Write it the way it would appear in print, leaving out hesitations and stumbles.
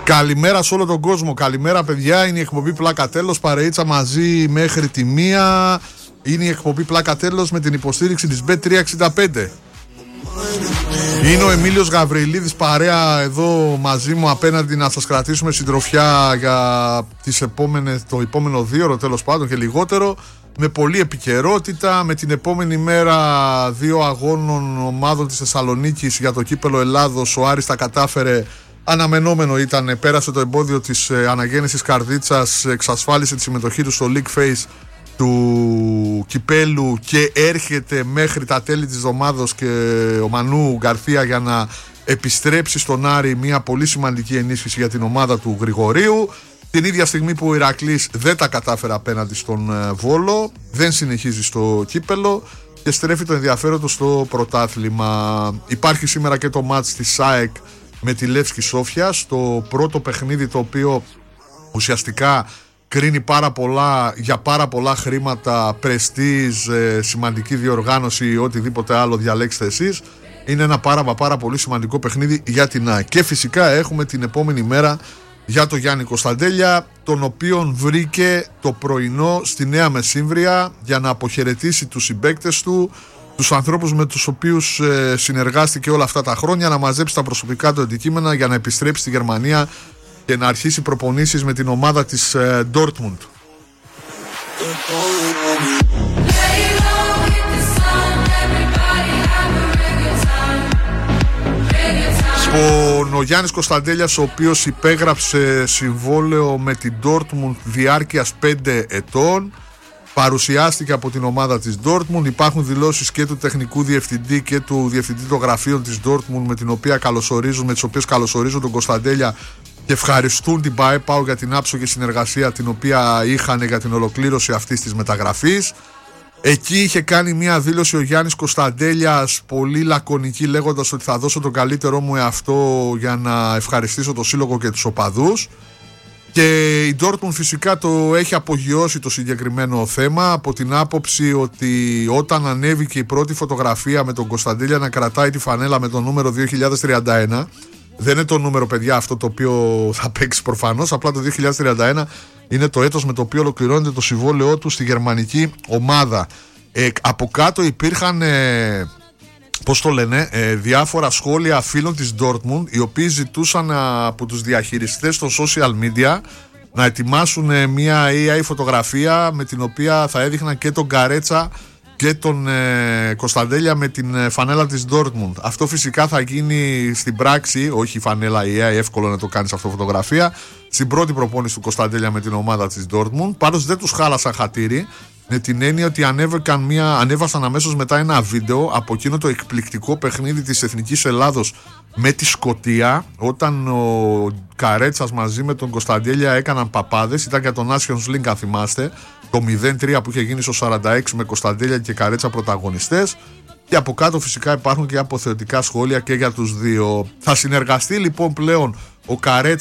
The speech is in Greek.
Καλημέρα σε όλο τον κόσμο. Καλημέρα, παιδιά. Είναι η εκπομπή Πλάκα Τέλος. Παρεΐτσα μαζί μέχρι τη 1. Είναι η εκπομπή Πλάκα Τέλος με την υποστήριξη της Bet365. Είναι ο Εμίλιος Γαβριλίδης παρέα εδώ μαζί μου απέναντι να σας κρατήσουμε συντροφιά για το επόμενο 2ωρο τέλος πάντων και λιγότερο. Με πολλή επικαιρότητα, με την επόμενη μέρα 2 αγώνων ομάδων της Θεσσαλονίκης για το κύπελο Ελλάδος. Ο Άρης τα κατάφερε, αναμενόμενο ήταν, πέρασε το εμπόδιο της αναγέννησης Καρδίτσας, εξασφάλισε τη συμμετοχή του στο League Phase του κυπέλου και έρχεται μέχρι τα τέλη της εβδομάδας και ο Μανού Γκαρθία για να επιστρέψει στον Άρη, μια πολύ σημαντική ενίσχυση για την ομάδα του Γρηγορίου. Την ίδια στιγμή που ο Ηρακλής δεν τα κατάφερε απέναντι στον Βόλο, δεν συνεχίζει στο κύπελο και στρέφει το ενδιαφέρον του στο πρωτάθλημα. Υπάρχει σήμερα και το μάτς της ΣΑΕΚ με τη Λεύσκη Σόφια, στο πρώτο παιχνίδι, το οποίο ουσιαστικά κρίνει για πάρα πολλά χρήματα, πρεστίζ, σημαντική διοργάνωση, οτιδήποτε άλλο διαλέξτε εσείς. Είναι ένα πάρα πολύ σημαντικό παιχνίδι για την ΑΕΚ. Και φυσικά έχουμε την επόμενη μέρα για τον Γιάννη Κωνσταντέλια, τον οποίον βρήκε το πρωινό στη Νέα Μεσύμβρια για να αποχαιρετήσει τους συμπαίκτες του, τους ανθρώπους με τους οποίους συνεργάστηκε όλα αυτά τα χρόνια, να μαζέψει τα προσωπικά του αντικείμενα για να επιστρέψει στη Γερμανία και να αρχίσει προπονήσεις με την ομάδα της Dortmund. Ο Γιάννης Κωνσταντέλιας, ο οποίος υπέγραψε συμβόλαιο με την Dortmund διάρκειας 5 ετών, παρουσιάστηκε από την ομάδα της Dortmund. Υπάρχουν δηλώσεις και του τεχνικού διευθυντή και του διευθυντή των γραφείων της Dortmund με τις οποίες καλωσορίζουν τον Κωνσταντέλια και ευχαριστούν την ΠΑΕ-ΠΑΟ για την άψογη συνεργασία την οποία είχαν για την ολοκλήρωση αυτής της μεταγραφής. Εκεί είχε κάνει μια δήλωση ο Γιάννης Κωνσταντέλιας πολύ λακωνική, λέγοντας ότι θα δώσω τον καλύτερό μου εαυτό για να ευχαριστήσω το σύλλογο και τους οπαδούς. Και η Dortmund φυσικά το έχει απογειώσει το συγκεκριμένο θέμα, από την άποψη ότι όταν ανέβηκε η πρώτη φωτογραφία με τον Κωνσταντέλια να κρατάει τη φανέλα με το νούμερο 2031, δεν είναι το νούμερο, παιδιά, αυτό το οποίο θα παίξει προφανώς, απλά το 2031 είναι το έτος με το οποίο ολοκληρώνεται το συμβόλαιό του στη γερμανική ομάδα. Από κάτω υπήρχαν διάφορα σχόλια φίλων της Dortmund, οι οποίοι ζητούσαν από τους διαχειριστές των social media να ετοιμάσουν μια AI φωτογραφία με την οποία θα έδειχναν και τον Γκαρέτσα και τον Κωνσταντέλια με την φανέλα της Dortmund. Αυτό φυσικά θα γίνει στην πράξη, όχι η φανέλα η AI, εύκολο να το κάνεις αυτό φωτογραφία, στην πρώτη προπόνηση του Κωνσταντέλια με την ομάδα της Dortmund. Πάντως δεν τους χάλασαν χατήρι, με την έννοια ότι ανέβασαν αμέσως μετά ένα βίντεο από εκείνο το εκπληκτικό παιχνίδι της Εθνικής Ελλάδος με τη Σκωτία, όταν ο Καρέτσας μαζί με τον Κωνσταντέλια έκαναν παπάδες. Ήταν για το Nations League, αν θυμάστε, το 0-3 που είχε γίνει στο 46 με Κωνσταντέλια και Καρέτσα πρωταγωνιστές. Και από κάτω φυσικά υπάρχουν και αποθεωτικά σχόλια και για τους δύο. Θα συνεργαστεί λοιπόν πλέον ο Καρέτσα